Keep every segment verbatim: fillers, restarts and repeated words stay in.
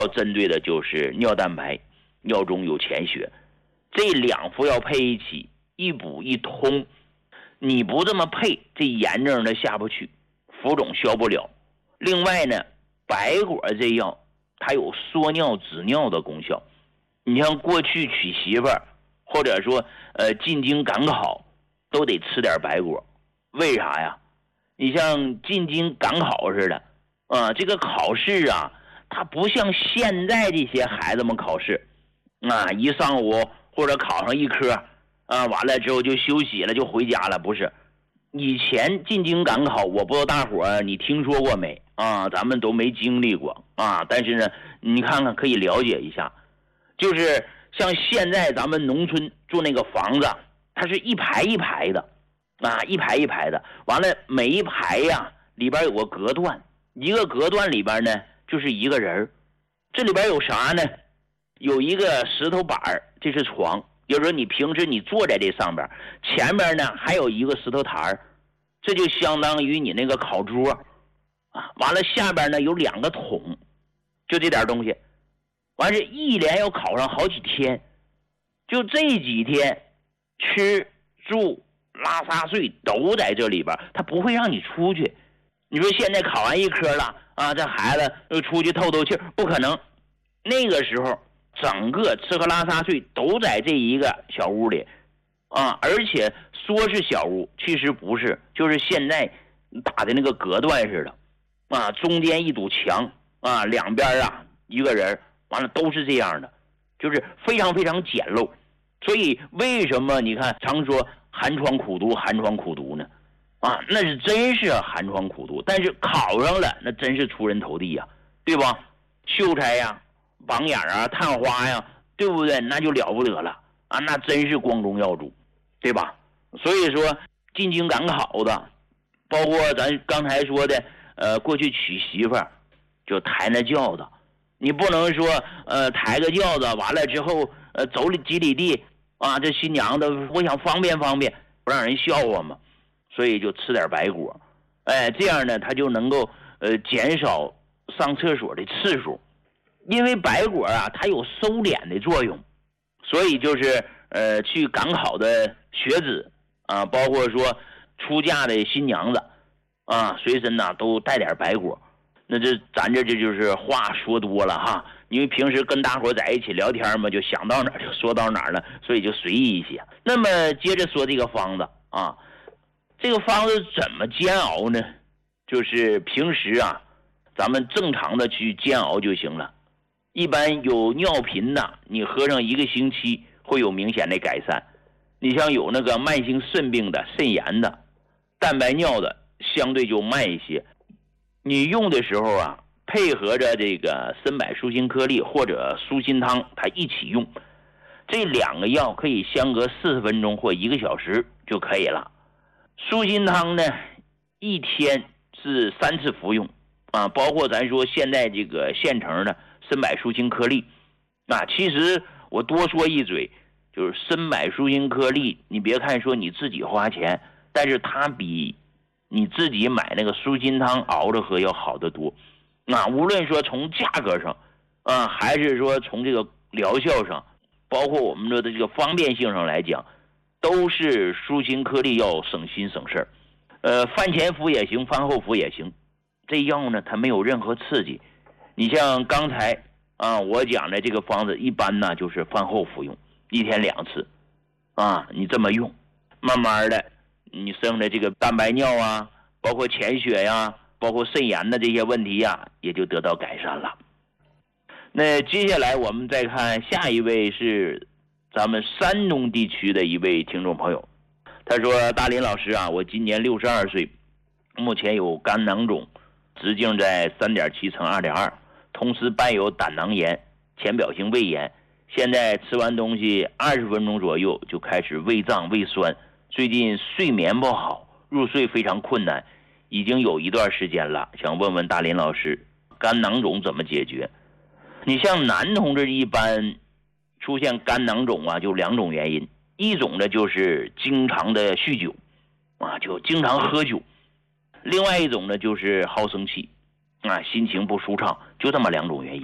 要针对的就是尿蛋白，尿中有潜血，这两副要配一起，一补一通。你不这么配，这炎症呢下不去，浮肿消不了。另外呢，白果这药它有缩尿止尿的功效。你像过去娶媳妇儿，或者说呃进京赶考，都得吃点白果。为啥呀？你像进京赶考似的啊、呃，这个考试啊，它不像现在这些孩子们考试啊，一上午或者考上一科啊，完了之后就休息了，就回家了。不是，以前进京赶考，我不知道大伙儿你听说过没啊？咱们都没经历过啊，但是呢，你看看可以了解一下，就是像现在咱们农村住那个房子，它是一排一排的啊，一排一排的，完了每一排呀里边有个隔断，一个隔断里边呢就是一个人，这里边有啥呢？有一个石头板，这是床。就是说你平时你坐在这上边，前面呢还有一个石头台，这就相当于你那个烤桌啊。完了下边呢有两个桶，就这点东西。完是一连要烤上好几天，就这几天吃住拉撒睡都在这里边，他不会让你出去。你说现在考完一科了啊，这孩子又出去透透气，不可能。那个时候整个吃喝拉撒睡都在这一个小屋里啊，而且说是小屋，其实不是，就是现在打的那个隔断似的啊，中间一堵墙啊，两边啊一个人，完了都是这样的，就是非常非常简陋。所以为什么你看常说寒窗苦读，寒窗苦读呢？啊，那是真是寒窗苦读，但是考上了那真是出人头地呀、啊，对吧？秀才呀、榜眼啊、探花呀，对不对？那就了不得了啊，那真是光宗耀祖，对吧？所以说进京赶考的，包括咱刚才说的，呃，过去娶媳妇儿就抬那轿子，你不能说呃抬个轿子完了之后呃走几里地啊，这新娘子我想方便方便，不让人笑话嘛，所以就吃点白果，哎，这样呢他就能够呃减少上厕所的次数。因为白果啊，它有收敛的作用，所以就是呃，去赶考的学子啊，包括说出嫁的新娘子啊，随身呐、啊、都带点白果。那这咱这这就是话说多了哈，因为平时跟大伙在一起聊天嘛，就想到哪儿就说到哪儿了，所以就随意一些。那么接着说这个方子啊，这个方子怎么煎熬呢？就是平时啊，咱们正常的去煎熬就行了。一般有尿频的，你喝上一个星期会有明显的改善。你像有那个慢性肾病的、肾炎的、蛋白尿的，相对就慢一些。你用的时候啊，配合着这个参柏舒心颗粒或者舒心汤，它一起用。这两个药可以相隔四十分钟或一个小时就可以了。舒心汤呢，一天是三次服用啊，包括咱说现在这个现成的参柏舒心颗粒啊，其实我多说一嘴，就是参柏舒心颗粒，你别看说你自己花钱，但是它比你自己买那个舒心汤熬着喝要好得多。啊，无论说从价格上啊，还是说从这个疗效上，包括我们说的这个方便性上来讲，都是舒心颗粒要省心省事儿。呃，饭前服也行，饭后服也行。这药呢，它没有任何刺激。你像刚才啊，我讲的这个方子，一般呢就是饭后服用，一天两次，啊，你这么用，慢慢的，你生的这个蛋白尿啊，包括潜血呀，包括肾炎的这些问题呀，也就得到改善了。那接下来我们再看下一位是咱们山东地区的一位听众朋友，他说：大林老师啊，我今年六十二岁，目前有肝囊肿，直径在 三点七乘二点二，同时伴有胆囊炎、浅表性胃炎，现在吃完东西二十分钟左右就开始胃胀胃酸，最近睡眠不好，入睡非常困难，已经有一段时间了，想问问大林老师，肝囊肿怎么解决？你像男同志一般出现肝囊肿啊，就两种原因，一种呢就是经常的酗酒啊，就经常喝酒，另外一种呢就是好生气啊，心情不舒畅，就这么两种原因。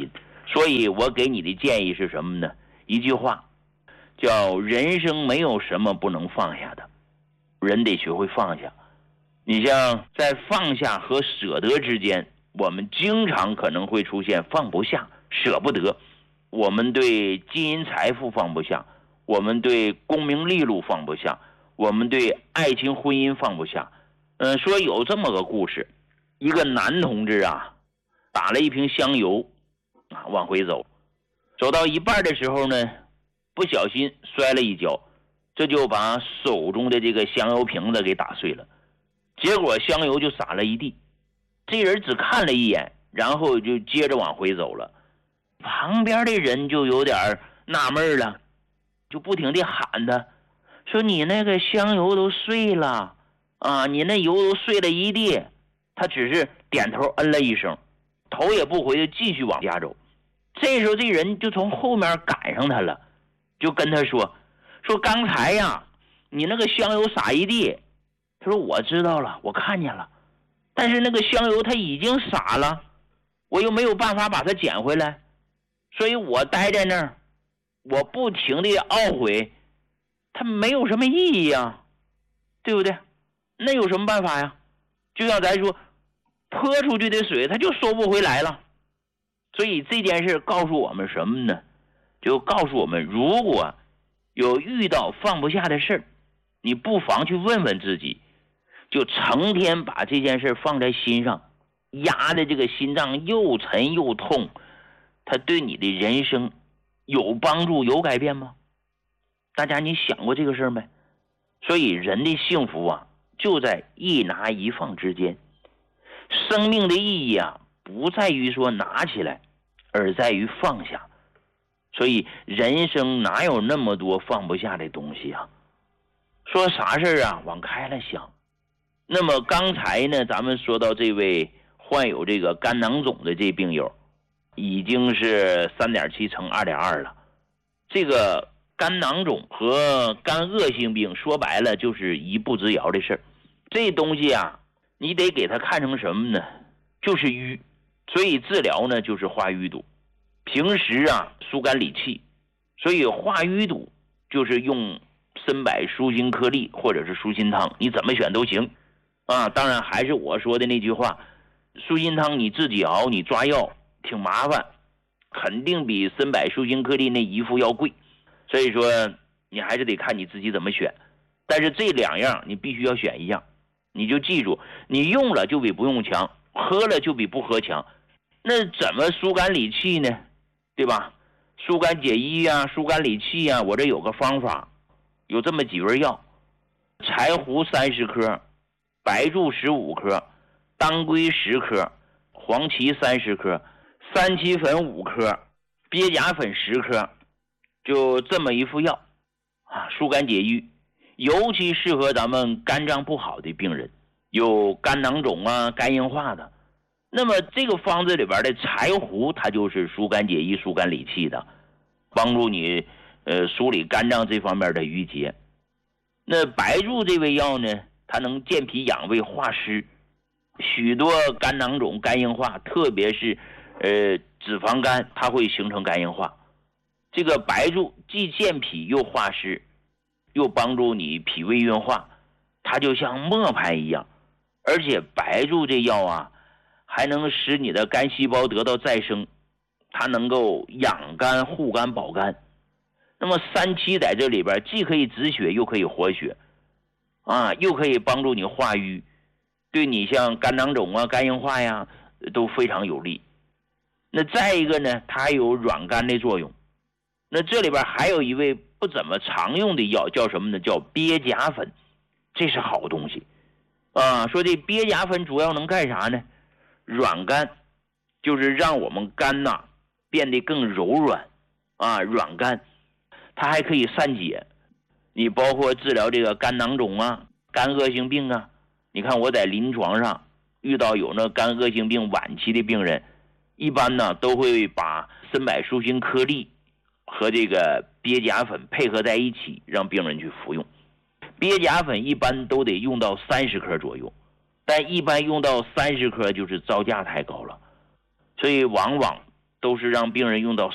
所以我给你的建议是什么呢？一句话，叫人生没有什么不能放下的，人得学会放下。你像在放下和舍得之间，我们经常可能会出现放不下、舍不得。我们对金银财富放不下，我们对功名利禄放不下，我们对爱情婚姻放不下。嗯，说有这么个故事，一个男同志啊，打了一瓶香油啊，往回走，走到一半的时候呢，不小心摔了一跤，这就把手中的这个香油瓶子给打碎了，结果香油就洒了一地。这人只看了一眼，然后就接着往回走了。旁边的人就有点纳闷了，就不停地喊他，说你那个香油都碎了啊，你那油都碎了一地。他只是点头嗯了一声，头也不回的继续往家走。这时候这人就从后面赶上他了，就跟他说说刚才呀你那个香油洒一地。他说我知道了，我看见了，但是那个香油它已经洒了，我又没有办法把它捡回来，所以我待在那儿，我不停地懊悔，它没有什么意义啊，对不对？那有什么办法呀？就像咱说泼出去的水它就收不回来了。所以这件事告诉我们什么呢？就告诉我们，如果有遇到放不下的事，你不妨去问问自己，就成天把这件事放在心上，压的这个心脏又沉又痛，它对你的人生有帮助有改变吗？大家你想过这个事没？所以人的幸福啊就在一拿一放之间。生命的意义啊不在于说拿起来，而在于放下。所以人生哪有那么多放不下的东西啊？说啥事啊往开了想。那么刚才呢咱们说到这位患有这个肝囊肿的这病友，已经是 三点七 乘 二点二 了。这个肝囊肿和肝恶性病说白了就是一步之遥的事儿。这东西啊你得给它看成什么呢？就是瘀。所以治疗呢就是化瘀堵。平时啊疏肝理气，所以化瘀堵就是用参柏舒心颗粒或者是舒心汤，你怎么选都行啊。当然还是我说的那句话，舒心汤你自己熬，你抓药挺麻烦，肯定比参柏舒心颗粒那一副要贵，所以说你还是得看你自己怎么选。但是这两样你必须要选一样，你就记住，你用了就比不用强，喝了就比不喝强。那怎么疏肝理气呢？对吧？疏肝解郁啊，疏肝理气啊，我这有个方法，有这么几味药：柴胡三十克，白术十五克，当归十克，黄芪三十克，三七粉五克，鳖甲粉十克，就这么一副药啊，疏肝解郁，尤其适合咱们肝脏不好的病人，有肝囊肿啊、肝硬化的。那么这个方子里边的柴胡，它就是疏肝解郁、疏肝理气的，帮助你呃梳理肝脏这方面的郁结。那白术这味药呢，它能健脾养胃、化湿。许多肝囊肿、肝硬化，特别是呃脂肪肝，它会形成肝硬化。这个白术既健脾又化湿，又帮助你脾胃运化，它就像磨盘一样。而且白术这药啊还能使你的肝细胞得到再生，它能够养肝、护肝、保肝。那么三七在这里边既可以止血又可以活血啊，又可以帮助你化瘀，对你像肝囊肿啊、肝硬化呀都非常有利。那再一个呢，它还有软肝的作用。那这里边还有一味不怎么常用的药，叫什么呢？叫鳖甲粉。这是好东西啊。说这鳖甲粉主要能干啥呢？软肝，就是让我们肝呐、啊、变得更柔软啊，软肝。它还可以散解，你包括治疗这个肝囊肿啊、肝恶性病啊。你看我在临床上遇到有那肝恶性病晚期的病人，一般呢都会把参柏舒心颗粒和这个鳖甲粉配合在一起，让病人去服用。鳖甲粉一般都得用到三十克左右，但一般用到三十克就是造价太高了，所以往往都是让病人用到